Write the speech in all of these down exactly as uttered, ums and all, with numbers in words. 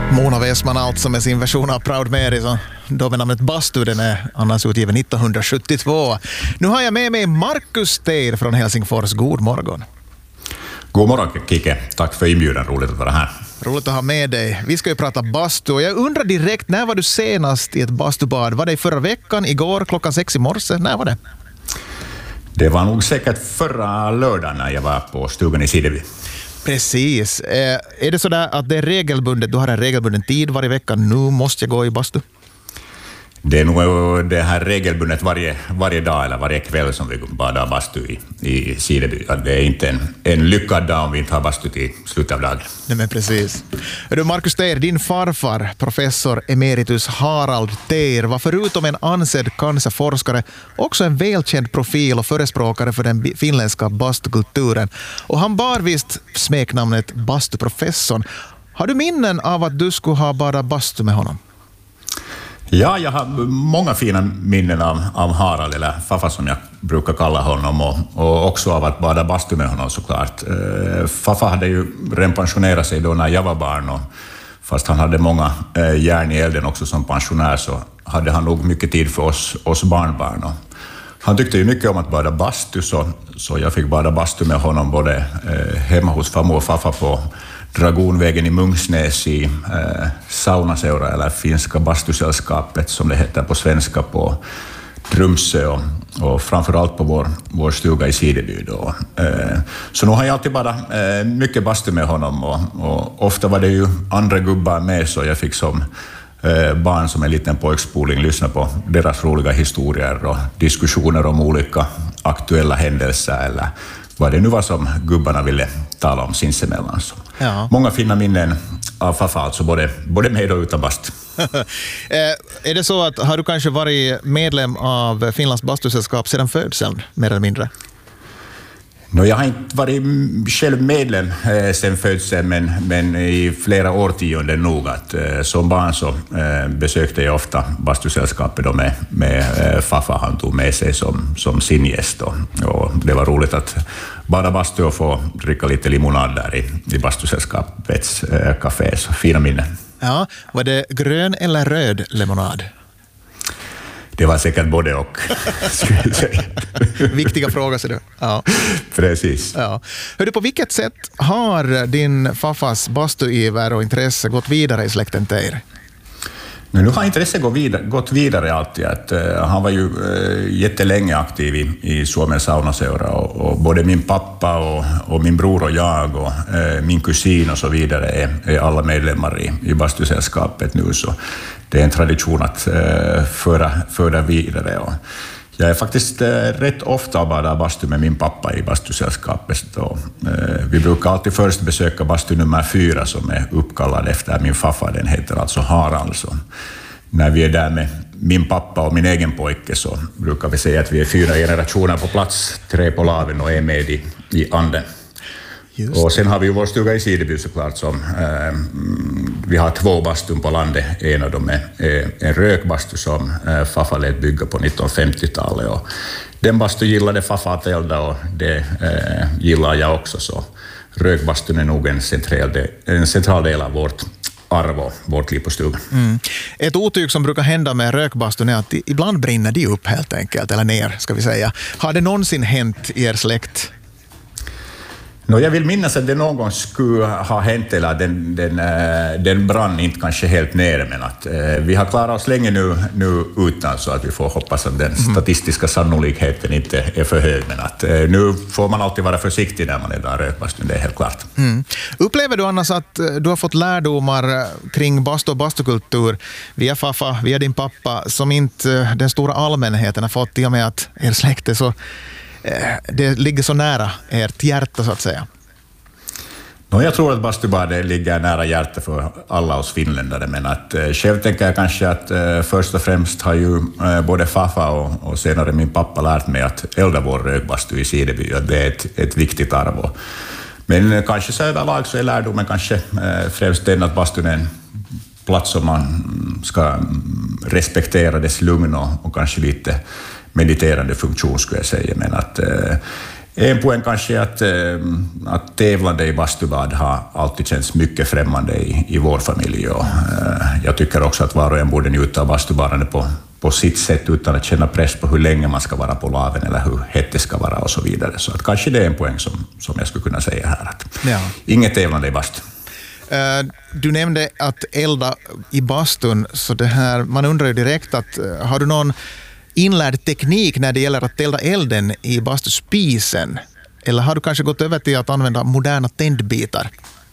Mona Westman alltså med sin version av Proud Mary, så då med namnet Bastu, den är annars utgiven nittonhundrasjuttiotvå. Nu har jag med mig Markus Teir från Helsingfors. God morgon. God morgon Kike, tack för inbjudan, roligt att vara här. Roligt att ha med dig. Vi ska ju prata bastu och jag undrar direkt, när var du senast i ett bastubad? Var det förra veckan, igår, klockan sex i morse? När var det? Det var nog säkert förra lördagen när jag var på stugan i Sideby. Precis. Eh, är det så där att det är regelbundet, du har en regelbunden tid varje vecka, nu måste jag gå i bastu? Det är nog det här regelbundet varje, varje dag eller varje kväll som vi badar bastu i, i Sideby. Det är inte en, en lyckad dag om vi inte har bastu till slutet av dagen. Nej, men precis. Du, Markus Teir, din farfar, professor emeritus Harald Teir, var förutom en ansedd cancerforskare också en välkänd profil och förespråkare för den finländska bastukulturen. Och han bar visst smeknamnet bastuprofessorn. Har du minnen av att du skulle ha badat bastu med honom? Ja, jag har många fina minnen av, av Harald, eller Faffa som jag brukar kalla honom, och, och också av att bada bastu med honom såklart. Eh, Faffa hade ju redan pensionerat sig då när jag var barn, och fast han hade många eh, järn i elden också som pensionär, så hade han nog mycket tid för oss, oss barnbarn. Och han tyckte ju mycket om att bada bastu, så, så jag fick bada bastu med honom både eh, hemma hos farmor och Faffa på Dragonvägen i Mungsnäs i eh, Saunaseura, eller finska bastusällskapet som det heter på svenska, på Trumsö, och, och framförallt på vår, vår stuga i Sideby då. Eh, så nu har jag alltid bara eh, mycket bastu med honom, och, och ofta var det ju andra gubbar med, så jag fick som eh, barn som en liten pojkspoling lyssna på deras roliga historier och diskussioner om olika aktuella händelser eller vad det nu var som gubbarna ville tala om sinsemellan. Så ja. Många fina minnen av Faffa, alltså både, både med och utan bast. Är det så att har du kanske varit medlem av Finlands bastusällskap sedan födseln, mer eller mindre? No, jag har inte varit själv medlem eh, sen födseln, men, men i flera årtionden nog. Att, eh, som barn så eh, besökte jag ofta bastusällskapet då med, med eh, Faffa. Han tog med sig som, som sin gäst. Då. Och det var roligt att bada bastu och få dricka lite limonad där i, i bastusällskapets eh, café. Så fina minnen. Ja, var det grön eller röd limonad? Det var säkert både och, skulle jag säga. Viktiga frågor, ser du. Ja. Precis. Ja. Hör du, på vilket sätt har din farfars bastuiver och intresse gått vidare i släkten Teir? Nu har intresset gått vidare, gått vidare alltid. Att, uh, han var ju uh, jättelänge aktiv i, i Suomen saunaseura, och, och både min pappa och, och min bror och jag och uh, min kusin och så vidare är, är alla medlemmar i, i bastusällskapet nu, så det är en tradition att uh, föra, föra vidare. Och jag är faktiskt uh, rätt ofta bara bastu med min pappa i bastusällskapet. Uh, vi brukar alltid först besöka bastu nummer fyra som är uppkallad efter min farfar, den heter alltså Harald. Så när vi är där med min pappa och min egen pojke så brukar vi säga att vi är fyra generationer på plats, tre på laven och en med i, i anden. Just. Och sen har vi ju vår stuga i Sideby såklart, som eh, vi har två bastun på landet. En av dem är, är en rökbastu som eh, Faffa lät bygga på nittonhundrafemtiotalet, och den bastu gillade Faffa att elda, och det eh, gillar jag också, så rökbastun är nog en central del, en central del av vårt arv och vårt liv på stugan. Mm. Ett otyg som brukar hända med rökbastun är att ibland brinner de upp helt enkelt, eller ner ska vi säga. Har det någonsin hänt i er släkt? No, jag vill minnas att det någon gång skulle ha hänt, eller den, den, den brann inte kanske helt nere, men att eh, vi har klarat oss länge nu, nu utan, så att vi får hoppas att den statistiska sannolikheten inte är för hög, men att eh, nu får man alltid vara försiktig när man är där rökbastun, det är helt klart. Mm. Upplever du annars att du har fått lärdomar kring bastu och bastukultur via Faffa, via din pappa, som inte den stora allmänheten har fått, i och med att er släkt är så, det ligger så nära ert hjärta, så att säga? No, jag tror att bastubadet ligger nära hjärtat för alla oss finländare, men att eh, själv tänker jag kanske att eh, först och främst har ju eh, både Faffa och, och senare min pappa lärt mig att elda vår rökbastu i Sideby, och det är ett, ett viktigt arv. Men eh, kanske så överlag så är lärdomen kanske eh, främst den att bastun är en plats som man ska respektera dess lugn och, och kanske lite mediterande funktion, skulle jag säga, men att eh, En poäng kanske är att, att tävlande i bastubad har alltid känts mycket främmande i, i vår familj. Och, eh, jag tycker också att var och en borde njuta av bastubadandet på, på sitt sätt utan att känna press på hur länge man ska vara på laven eller hur hett det ska vara och så vidare. Så att kanske det är en poäng som, som jag skulle kunna säga här. Att ja. Inget tävlande i bastu. Uh, du nämnde att elda i bastun, så det här, man undrar ju direkt att uh, har du någon inlärd teknik när det gäller att elda elden i bastuspisen? Eller har du kanske gått över till att använda moderna tändbitar?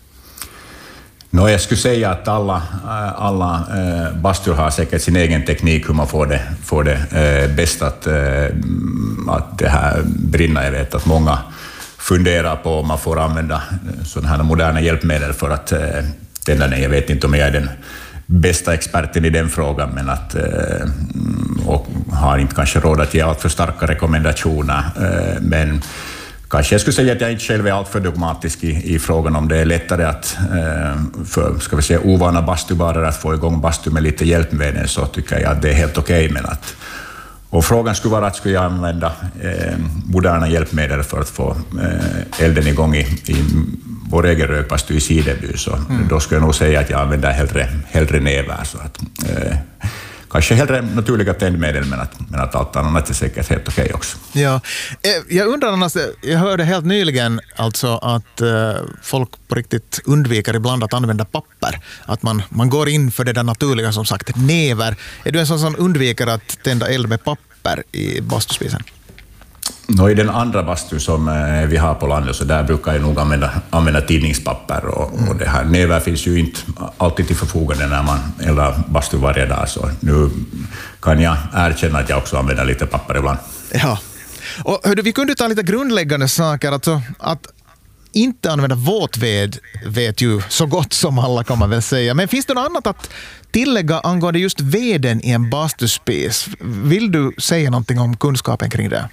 No, jag skulle säga att alla, alla eh, bastur har säkert sin egen teknik hur man får det, får det eh, bäst att, eh, att det här brinna. Jag vet att många funderar på om man får använda sådana här moderna hjälpmedel för att eh, tända ner. Jag vet inte om jag är den bästa experten i den frågan, men att eh, och har inte kanske råd att ge allt för starka rekommendationer, eh, men kanske jag skulle säga att jag inte själv är allt för dogmatisk i, i frågan om det är lättare att eh, för, ska vi säga, ovana bastubarare att få igång bastu med lite hjälpmedel, så tycker jag att det är helt okej, okay, men att och frågan skulle vara att skulle jag använda eh, moderna hjälpmedel för att få eh, elden igång i, i vår egen rökbastu i Sideby, så mm. då skulle jag nog säga att jag använder hellre, hellre nävar. Så att, eh, kanske hellre naturliga tändmedel, men att, men att allt annat är säkert helt okej okay också. Ja, jag undrar annars, jag hörde helt nyligen alltså att eh, folk på riktigt undviker ibland att använda papper. Att man, man går in för det där naturliga, som sagt, näver. Är du en sån som undviker att tända eld med papper i bastuspisen? No, i den andra bastu som eh, vi har på landet, så där brukar jag nog använda, använda tidningspapper och, mm. och det här. Näver finns ju inte alltid till förfogande när man eldar bastu varje dag, så nu kan jag erkänna att jag också använder lite papper ibland. Ja, och hördu, vi kunde ta lite grundläggande saker, alltså att inte använda våtved vet ju så gott som alla, kan man väl säga. Men finns det något annat att tillägga angående just veden i en bastuspis? Vill du säga någonting om kunskapen kring det?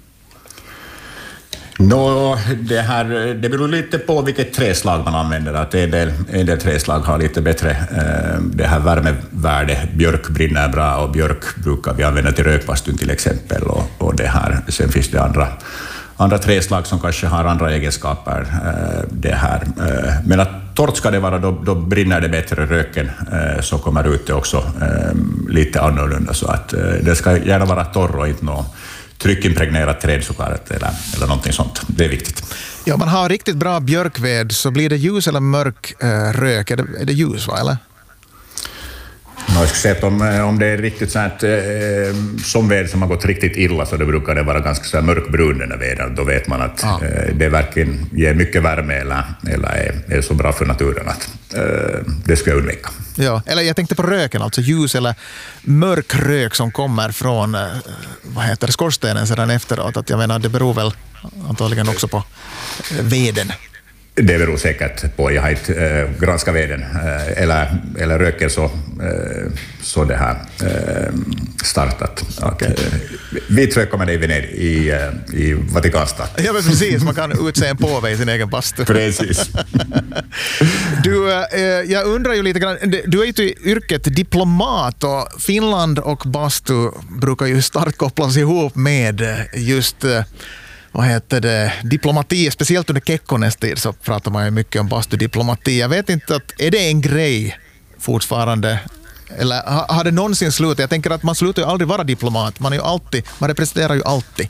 No, det, här, det beror lite på vilket träslag man använder. Att en, del, en del träslag har lite bättre eh, det här värmevärde. Björk brinner bra och björk brukar vi använda till rökbastun till exempel. Och, och det här. Sen finns det andra, andra träslag som kanske har andra egenskaper. Eh, det här. Eh, men att torrt ska det vara, då, då brinner det bättre. Röken eh, som kommer ut är också eh, lite annorlunda. Så att eh, det ska gärna vara torr och inte något tryckimpregnerat trädsukaret eller, eller någonting sånt. Det är viktigt. Ja, man har riktigt bra björkved, så blir det ljus eller mörk äh, rök? Är det, är det ljus, va, eller? Jag skulle säga att om, om det är riktigt så att, eh, som ved som har gått riktigt illa, så då brukar det vara ganska så här mörkbrun den här veden. Då vet man att ah. eh, det verkligen ger mycket värme eller, eller är, är så bra för naturen att eh, det ska jag undvika. Ja, eller jag tänkte på röken, alltså ljus eller mörk rök som kommer från eh, vad heter det, skorstenen sedan efteråt. Att jag menar, det beror väl antagligen också på eh, veden. Det beror säkert på, jag har inte äh, granskat veden äh, eller, eller röken så, äh, så det här äh, startat. Okay. Äh, vi tror kommer det ner i, äh, i Vatikanstat. Ja, men precis, man kan utse en påve i sin egen bastu. Precis. Du, äh, jag undrar ju lite grann, du är ju till yrket diplomat, och Finland och bastu brukar ju starkt kopplas ihop med just äh, vad heter det, diplomati, speciellt under Kekkonens tid så pratar man ju mycket om bastudiplomati. Jag vet inte, att är det en grej fortfarande, eller har, har det någonsin slutat? Jag tänker att man slutar ju aldrig vara diplomat, man är ju alltid, man representerar ju alltid.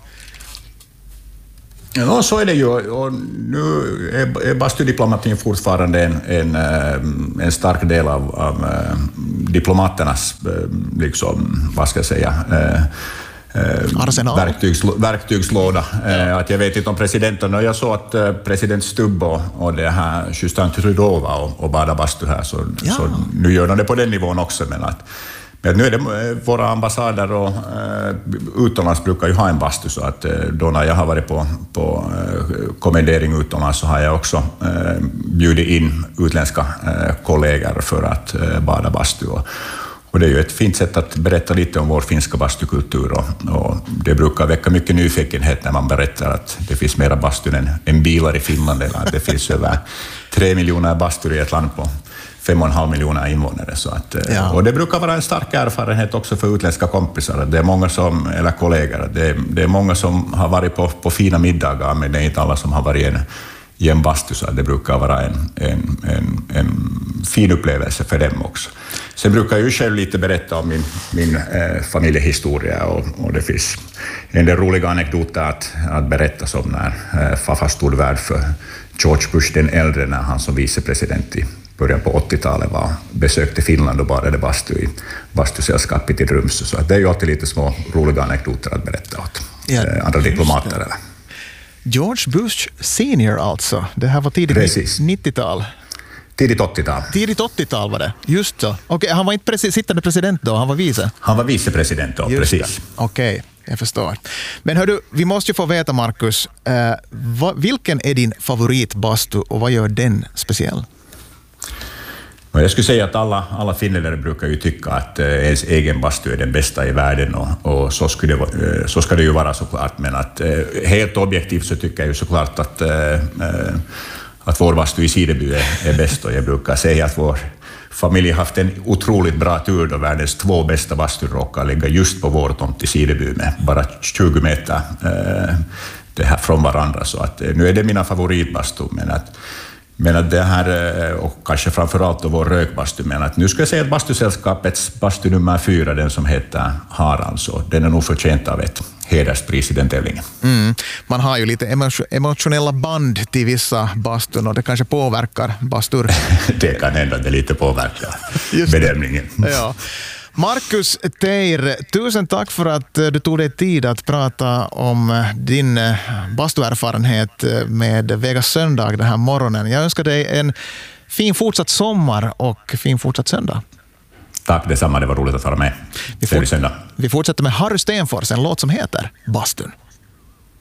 Ja, så är det ju, och nu är, är bastudiplomatin fortfarande en, en, en stark del av, av diplomaternas, liksom, vad ska jag säga, Arsenal. Verktygs, verktygslåda. Ja. Att jag vet inte om presidenten, och jag såg att president Stubb och, och det här Justin Trudeau var och, och badade bastu här, så, ja. så nu gör de det på den nivån också, men att men nu är det våra ambassader och uh, utomlands brukar ju ha en bastu, så att uh, då när jag har varit på, på uh, kommendering utomlands så har jag också uh, bjudit in utländska uh, kollegor för att uh, bada bastu. Och, Och det är ju ett fint sätt att berätta lite om vår finska bastukultur, och, och det brukar väcka mycket nyfikenhet när man berättar att det finns mera bastun än, än bilar i Finland, eller att det finns över tre miljoner bastur i ett land på fem och en halv miljoner invånare. Så att, ja. Och det brukar vara en stark erfarenhet också för utländska kompisar. Det är många som, eller kollegor, det är, det är många som har varit på, på fina middagar, men det är inte alla som har varit i en, i en bastu, så det brukar vara en, en, en, en fin upplevelse för dem också. Sen brukar jag ju själv lite berätta om min, min eh, familjehistoria, och, och det finns en del roliga anekdoter att, att berätta som när eh, farfar stod värd för George Bush den äldre när han som vicepresident i början på åttiotalet var, besökte Finland och badade bastu i bastusällskapet i Rumsö. Så det är ju alltid lite små roliga anekdoter att berätta åt ja, eh, andra diplomater. Eller. George Bush senior alltså. Det här var tidigt Precis. nittiotal. Tidigt åttiotal. Tidigt åttiotal var det. Just så. Okej, han var inte precis, sittande president då, han var vice. Han var vicepresident då, Just precis. Okej, jag förstår. Men hördu, vi måste ju få veta, Markus, eh, vad, vilken är din favoritbastu och vad gör den speciell? Jag skulle säga att alla, alla finländare brukar ju tycka att eh, ens egen bastu är den bästa i världen, och, och så, skulle det, eh, så ska det ju vara såklart. Men att, eh, helt objektivt så tycker jag ju såklart att, eh, att vår bastu i Sideby är, är bäst, och jag brukar säga att vår familj har haft en otroligt bra tur då världens två bästa bastur råkar ligga just på vår tomt i Sideby med bara tjugo meter eh, det här från varandra. Så att, eh, nu är det mina favoritbastu, men att Men att det här, och kanske framförallt då vår rökbastu, men att nu ska jag säga att bastusällskapets bastu nummer fyra, den som heter Harald, så den är nog förtjänt av ett hederspris i den tävlingen. Mm. Man har ju lite emotionella band till vissa bastun, och det kanske påverkar bastur. Det kan hända, det lite påverkar bedömningen. Ja. Markus Teir, tusen tack för att du tog dig tid att prata om din bastuerfarenhet med Vegas söndag den här morgonen. Jag önskar dig en fin fortsatt sommar och fin fortsatt söndag. Tack detsamma, det var roligt att vara med. Vi, fort- vi fortsätter med Harry Stenfors, en låt som heter Bastun.